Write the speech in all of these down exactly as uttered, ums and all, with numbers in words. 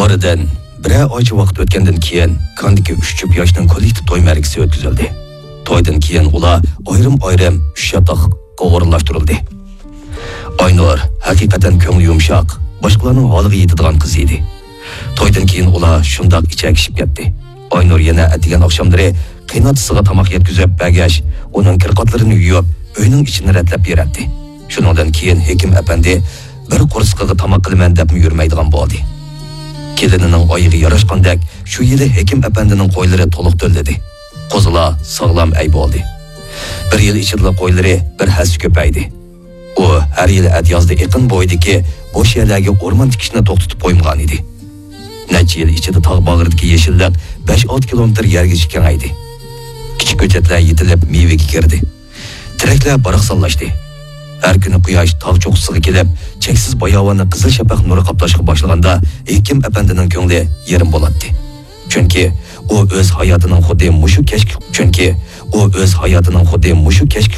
Oradan bir oycha vaqt o'tgandan keyin Kandagi uch juft yoshning kollektiv to'y markasi o'tkazildi. To'ydan keyin ular ayrim-ayrim uch yotoqqa o'rinlashtirildi. Aynur haqiqatan ko'ngli yumshoq, boshqalarning holiga yetadigan qiz edi. To'ydan keyin ular shundoq ichakishib ketdi. Aynur yana atigan oqshomlari qiynatisiga tamoq yetkazib bagash, uning kirqotlarini yuvib, uyning ichini ratlab beradi. Shuningdan keyin Hekim apandi bir qursqiga tamoq qilaman deb yurmaydigan bo'ldi. Kelinining oyiga yarashqandek shu yili Hekim apandining qo'ylari to'liq to'ldi. Qo'zilar sog'lom ay bo'ldi. Bir yil ichida qo'ylari bir has ko'paydi. U har yili at yozda yaqin bo'ydagi bo'sh yerlarga o'rmon tikishni to'xtatib qo'ymagan edi. Necha yil ichida tog' bag'ridagi yeshillik besh olti kilometr yerga kengaydi. Kichik ko'chatlar yetilib mevaga kirdi. Tiraklar baraqsonlashdi. Har kuni quyosh tog' cho'qqisiga kelib, cheksiz bayovonni qizil shafaq nuri qoplashga boshlaganda Hekim apandining ko'ngli yerim bo'ladi. Chunki u o'z hayotining xuddi mushu kashk, chunki u o'z hayotining xuddi mushu kashk.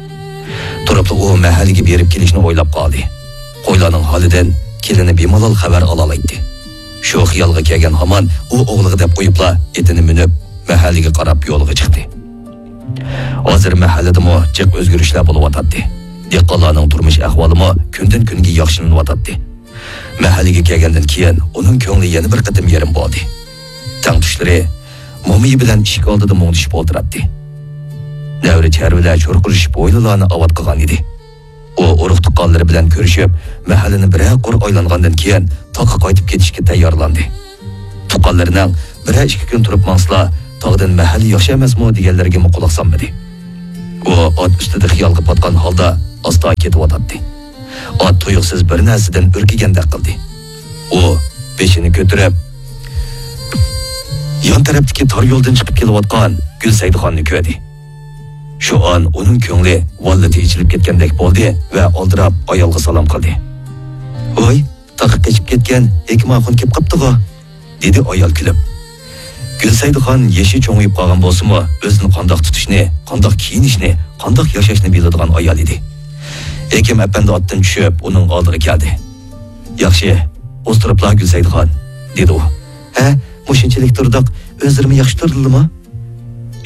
Turibli u mahallaga berib kelishni o'ylab qoldi. Qo'ylarning holidan kelini bemalol xabar ola oladi. Shu xiyolga kelgan hamon u o'g'liga deb qo'yibla etini minib mahallaga qarab yo'lga chiqdi. Hozir mahallada mo jiq o'zgarishlar bo'lib o'tadi. Dehqonlarning turmush ahvolimi kundan kunga yaxshilanayotdi. Mahallaga kelgandan keyin uning ko'ngli yana bir qatim yerim bo'ldi. Tangtushlari mo'mi bilan ishik oldida mo'ngishib o'tiradi. Davri charvilar cho'rqirishib o'yinlarni avod qilgan edi. U urug' tuqqanlari bilan ko'rishib, mahallani bir qur oylangandan keyin toqqa qaytib ketishga tayyorlandi. Tuqqanlarining bir ikki kun turib mansla tog'dan mahalli yaxshi emasmi deganlarga quloq solmadi. U ot ustida xiyolga botgan holda asta ketib o'tadi. Ot tuyuqsiz bir narsadan urkigandek qildi. U beshini ko'tarib yon tarafdagi tor yo'ldan chiqib kelayotgan Gulsaydxonni ko'rdi. Shu an uning ko'ngli vallati ichilib ketgandek bo'ldi va oldirab ayolga salom qildi. "Voy, taqib kechib ketgan Hekmaxon kelib qopti-ku", dedi ayol kulib. Gulsaydxon yeshi cho'ngib qolgan bo'lsa-mu, o'zini qandoq tutishni, qandoq kiyinishni, qandoq yashashni biladigan ayol edi. Hekim apandi otdan tushib, uning oldiga keldi. "Yaxshi, o'stiriblar Gulsaydxon", dedi u. "Ha, mushunchalik turdiq, o'zlarimni yaxshi turdimmi?"